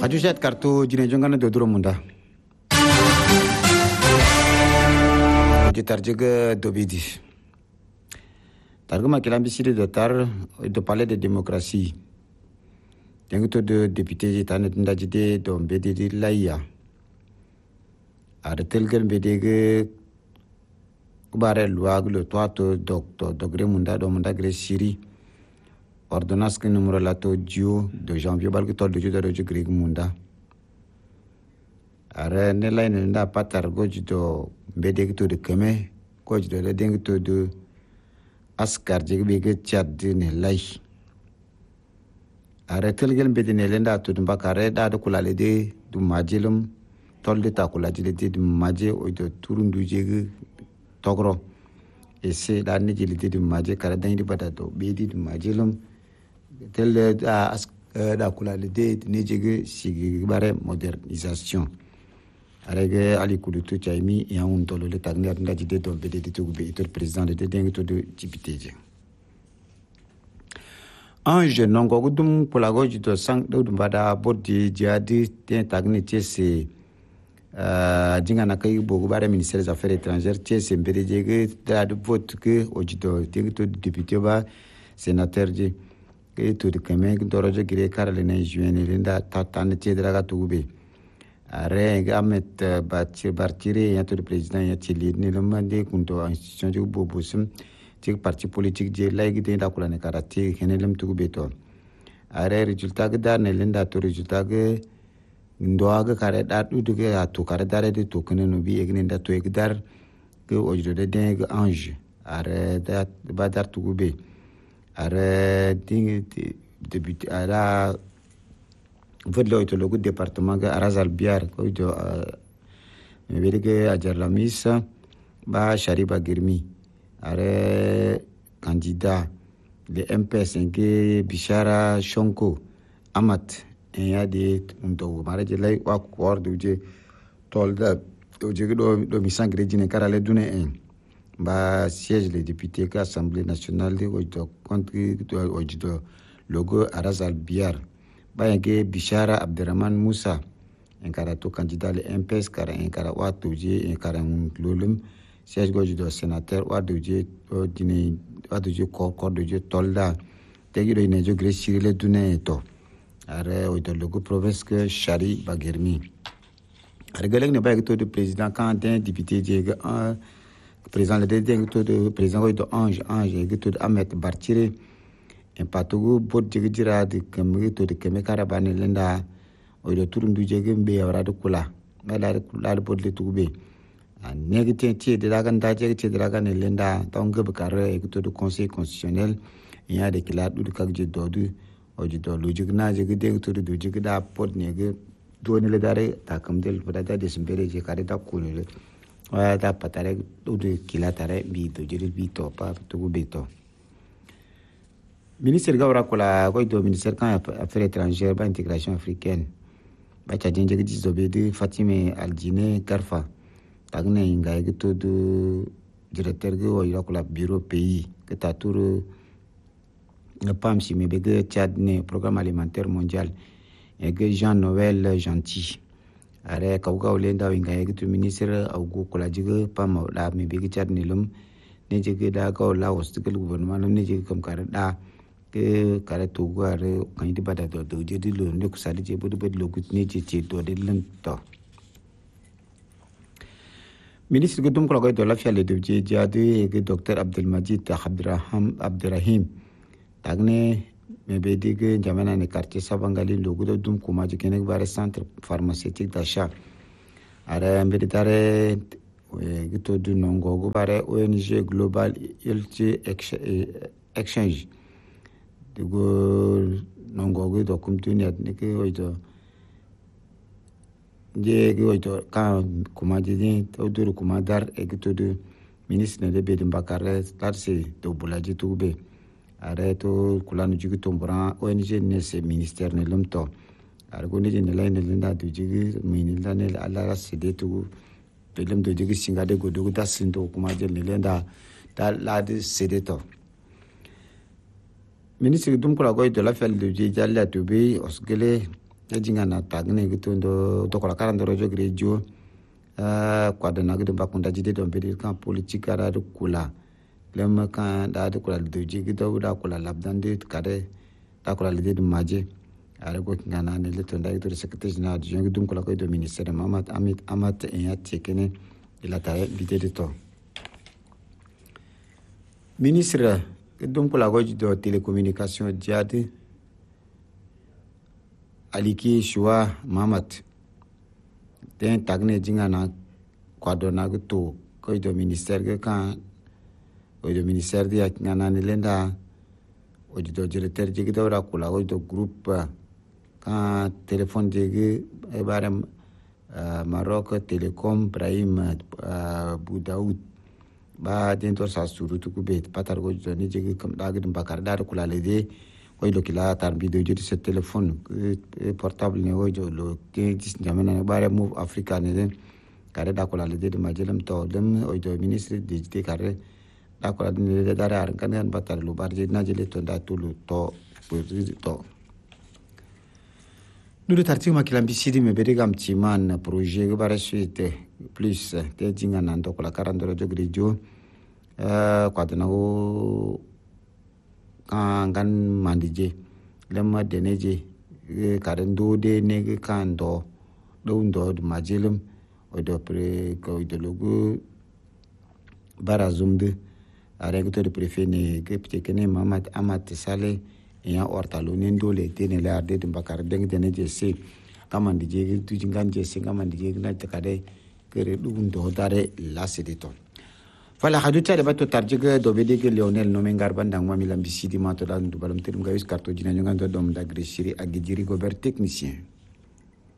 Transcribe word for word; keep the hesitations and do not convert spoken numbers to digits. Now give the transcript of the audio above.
Radio Jet Kartu jine jongana do duro munda. Jitar juga dobidi. Targuma kilambi sidi do tar do palais de démocratie. Denguto de député jitane tinda jide do mbedi di laya. Ada telgel mbedege kubare luag le toato docteur dogre munda do munda gre siri. Ordonnance que numéro lato dio de janvier balki tol de juda do greg munda. Are ne lay ne nda patar goji do mbedege to de keme goji do le deng to de askar jege bege chad ne lay. Are telgel mbedi ne lenda to de bakare da do kulale de du majilum tol de takula jile de maje o de turundu jege togro ese da ne jile de maje kala dan di bada do bedi de majilum tel da da kulale de ne jege sigi bare modernisation arege ali kudutu chaimi ya un tolo le tagner nda jide do bede de to be etor président de deng to de jipiteje ange nongo gudum polago jito sang do bada bodi jadi ten tagni tese Uh, jinga na kai bogu bare ministère des affaires étrangères tie se mbere jege da de vote que ojito tegi to député ba sénateur je ke to de kame doroje gire karale na juin linda tatane tie draga to be are gamet bachir bartire ya to de président ya tili ne le mande kunto institution je bobo sum tie parti politique je laigi de da kula ne karate kenelem to be to are résultat ga ne linda to résultat ga ndoaga kare da dudu ke atu kare dare de to kene no bi egne da to egdar ke ojdo de deng ange are da badar to gube are ding député ara vodlo to logo département ga arazal biar ko do me berge ajar la misa ba shariba girmi are candidat le M P S ke bishara shonko amat en ya de ndo mara je lay wa ko do je tolda do je do do mi sangre jine karale dune en ba siège les députés que assemblée nationale de ojo contre ojo logo arazal biar ba yake bishara abdurrahman musa en karato candidat le M P S kara en kara wa do je en kara lolum siège gojo do sénateur wa do je dine wa do je ko ko do je tolda tegi do ne jo gresi le dune to are o de logo province que Chari Bagermi are galek ne ba to de président quand un député je un président le de to de président de ange ange to de Ahmed Bartire en patugo bod je dira de kemme to de kemme karabane lenda o de turundu je gembe awra de kula mala la de bod le tugbe a negite tie de la ganda je tie de la gane lenda tonga bakare to de conseil constitutionnel il y a des clas du kakje dodu ojito logique na je gede to do je geda pod ne ge do ne le dare ta kam del pada da desembere je kare da ko le wa da patare do de kilatare bi to je bi to pa to go beto ministère gawra ko la ko do ministère kan affaires étrangères ba intégration africaine ba cha je ge dizo be de Fatime Aljine Garfa tagne inga ge to do directeur ge o ira ko la bureau pays que ta tour le P A M si me bege Tchad ne programme alimentaire mondial et que Jean-Noël Gentil are kauga olenda winga e que ministre augu kola jige P A M la me bege Tchad ne lum ne jige da ko la hostel gouvernement ne jige comme kare da ke kare to gore kan di bada do do je di lo ne ko sali je bodu bodu lo gut ne je je do de len to ministre gudum ko ko do la fiale de je jade e que docteur Abdelmajid Abdraham Abdrahim tagne me bedige jamana ne quartier sabangali logo do dum kuma je kenek bare centre pharmaceutique d'achat ara mbedare gito du nongo go bare O N G Global Health Exchange de go nongo go do kumtunet ne ke oito je go oito ka kuma je to do kuma dar e gito du ministre ne de bedim bakare tarse do bulaji tube are to kulanu jigi tombra O N G ne se ministère ne lumto are go ne ne la ne linda do jigi minilda ne ala sede to pelum do jigi singa de go do da sindo kuma je ne lenda da la de sede to ministre dum kula go de la fel de jalla to be osgele jinga na tagne gitu ndo to kola karando rojo grejo uh, kwa dana gitu bakunda jide don pedir kan politique ara de kula lem kan da de kula de jigi do da kula labdan de kare da kula de de maje ara go ngana ne le tonda gitu secrétaire général du dum kula ko do ministère Mamat Amit Amat en tekene il a taille bité de to ministre dum kula ko do télécommunication diade aliki shua Mamat den tagne jinga na kwado na to ko do ministère ke kan o do ministère dia ngana ne lenda o do directeur jigi do ra kula o do groupe kan téléphone jigi e baram Maroc Telecom Brahim Boudaoud ba den to sa surutu ku bet patar go do ni jigi kam da gidum bakar da kula le de koy lo kila tar bi do jodi ce téléphone portable ne wojo lo ke dis jamana ne bare move africa ne den kare da kola le de ma jelam to dem o do ministre de jite kare da kola ne de dare ar kan kan batar lo bar je na jele to da to lo to to nudu tarti ma kilambi sidi me bede gam chiman projet go bare suite plus te jinga nan to kola karando do grijo euh kwa na go kan kan mandije lemma deneje karen do de ne kan do do ndo majelum o do pre ko de logo barazumde arek to préfet ne ke ptekene Mamat Amat Sale ya ortalo ne ndole tene la de bakar deng deneje se kamandije tu jinganje se kamandije na takade kere du ndo dare la sedito Voilà, haduta le bato tarjiga do bedege Lionel Nomengar bandang mami lambisi di mato dan du balam tirim gawis kartu jina nyongan do dom da greshiri agijiri gober technicien.